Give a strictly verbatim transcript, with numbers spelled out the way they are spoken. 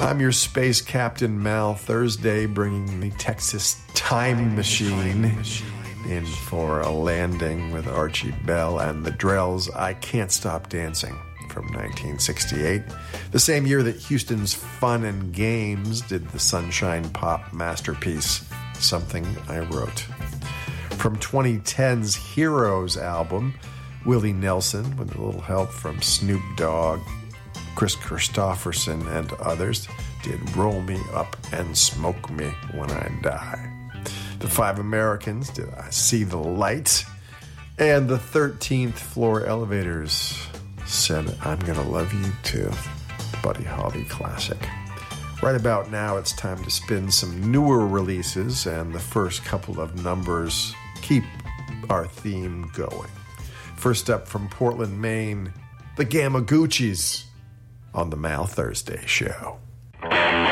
I'm your space captain, Mal Thursday, bringing the Texas Time Machine in for a landing with Archie Bell and the Drells. I Can't Stop Dancing from nineteen sixty-eight, the same year that Houston's Fun and Games did the Sunshine Pop masterpiece, Something I Wrote. From twenty ten's Heroes album, Willie Nelson, with a little help from Snoop Dogg, Chris Christopherson, and others, did Roll Me Up and Smoke Me When I Die. The Five Americans did I See the Light, and the thirteenth Floor Elevators said I'm Gonna Love You Too, the Buddy Holly classic. Right about now, it's time to spin some newer releases, and the first couple of numbers keep our theme going. First up from Portland, Maine, the Gamaguchis on the Mal Thursday Show.